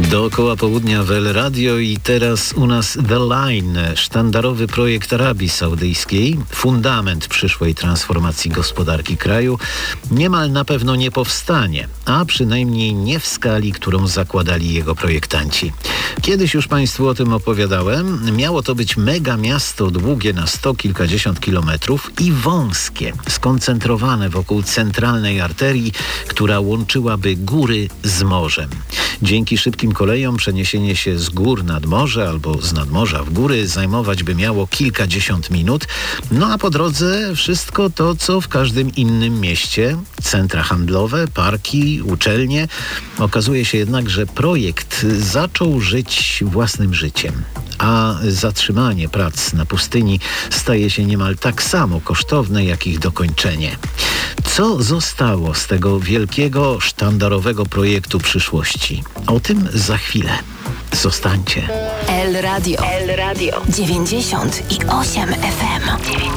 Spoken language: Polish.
Dookoła południa w El Radio i teraz u nas The Line, sztandarowy projekt Arabii Saudyjskiej, fundament przyszłej transformacji gospodarki kraju, niemal na pewno nie powstanie, a przynajmniej nie w skali, którą zakładali jego projektanci. Kiedyś już Państwu o tym opowiadałem. Miało to być mega miasto długie na kilkadziesiąt kilometrów i wąskie, skoncentrowane wokół centralnej arterii, która łączyłaby góry z morzem. Dzięki szybkim kolejom przeniesienie się z gór nad morze albo z nadmorza w góry zajmować by miało kilkadziesiąt minut, no a po drodze wszystko to, co w każdym innym mieście, centra handlowe, parki, uczelnie. Okazuje się jednak, że projekt zaczął żyć własnym życiem, a zatrzymanie prac na pustyni staje się niemal tak samo kosztowne, jak ich dokończenie. Co zostało z tego wielkiego, sztandarowego projektu przyszłości? O tym za chwilę. Zostańcie. El Radio 98 FM.